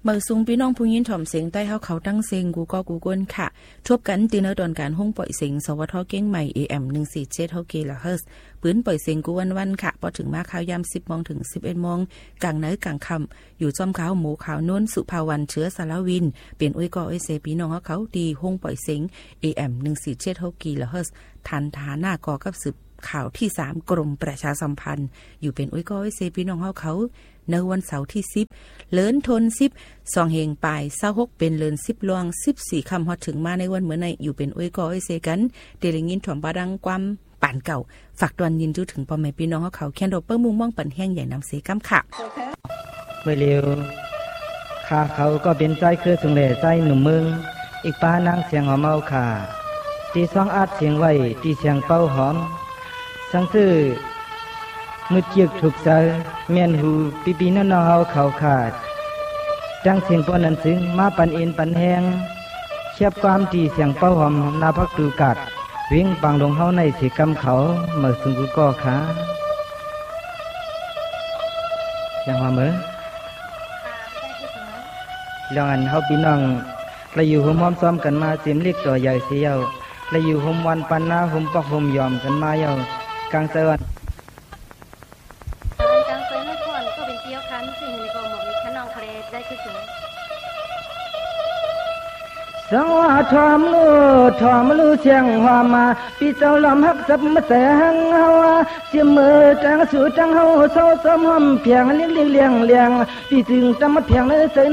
เมื่อซุงพี่น้องผู้ยินถ่อมเสียงใต้เขาตั้งเสียงกูก็กูก้นค่ะทบกันตีเนอร์ดอนการห้องปล่อยเสียงสวทเก้งใหม่ AM 147เฮาเกละเฮิรตซ์ปืนปล่อยเสียงกูวันค่ะพอถึงมาข่าวยาม 10 โมงถึง 11 โมงกลางเนื้อกลางค่ำอยู่จอมขาวหมูขาวโน้นสุภาวันเชื้อสารวินเป็นอ้อยกออ้อยเซพี่น้องเขาดีห้องปล่อยเสียง AM 147เฮาเกละเฮิรตซ์ทันทาหน้ากอกับสืบข่าวที่3กรมประชาสัมพันธ์อยู่เป็นอ้อยกออ้อยเซพี่น้องเขาในวันเสาร์ที่10เลินทน10 2เฮงปลาย26เป็นเลิน10ลวง14ค่ำฮอดถึงมาในวันเหมือนในอยู่เป็นอ้อยกออ้อยเซกันเดลิงินถ่อมบาดังความป่านเก่าฝากตอนยินจูถึงพ่อแม่พี่น้องเขาแคนโดเปิ้ลมุ่งม่องปันแห้งใหญ่นำเสกำค่ะเมื่อเร็วข้าเขาก็เป็นใจคือสุงเหล่ใจหนุ่มเมืองอีกป้านางเสียงหอมเมาค่ะตีซองอาดเสียงไว้ตีเสียงเป้าหอมสังซื่อมือเจียกถูกใจเมียนหูปีนั่นเฮาเขาขาดดังเสียงปอนันซึ้งมาปันเอ็นปันแหงเชียบความตีเสียงเป้าหอมนาพักตูกัดวิ่งปังลงเฮาในสีกำเขาเมื่อสุงกุก็ขาอย่างว่าเมื่อเรื่องอันเฮาพี่น้องเราอยู่ห่มห้อมซ้อมกันมาเสียมเล็กตัวใหญ่เสียวเราอยู่ห่มวันปันนาห่มปอกห่มยอมกันมาเยากลางเซวันสังว่าทอมลูเสียงหอมาปีเจ้าลำฮักสับมาแสงเฮาเสียมือจังสู่จังเฮาเศร้าซ้อมหอมเพียงเลี้ยงปีจึงจำมาเพียงเลยเส